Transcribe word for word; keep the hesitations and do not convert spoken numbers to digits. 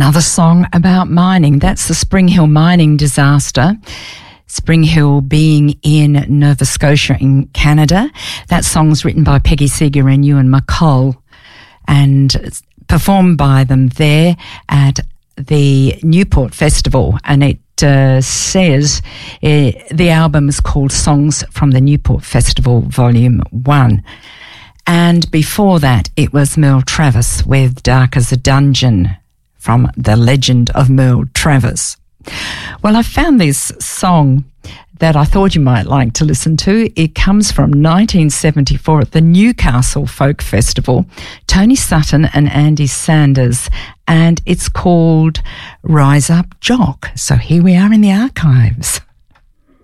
another song about mining. That's the Spring Hill mining disaster. Spring Hill being in Nova Scotia in Canada. That song's written by Peggy Seeger and Ewan McColl and it's performed by them there at the Newport Festival. And it uh, says uh, the album is called Songs from the Newport Festival Volume one. And before that, it was Merle Travis with Dark as a Dungeon from The Legend of Merle Travis. Well, I found this song that I thought you might like to listen to. It comes from nineteen seventy-four at the Newcastle Folk Festival, Tony Sutton and Andy Sanders, and it's called Rise Up Jock. So here we are in the archives.